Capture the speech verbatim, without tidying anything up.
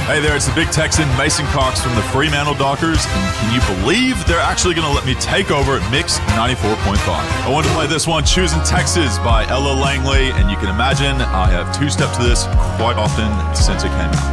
Hey there, it's the Big Texan, Mason Cox from the Fremantle Dockers, and can you believe they're actually going to let me take over at Mix ninety-four point five? I wanted to play this one, Choosing Texas by Ella Langley, and you can imagine I have two-stepped to this quite often since it came out.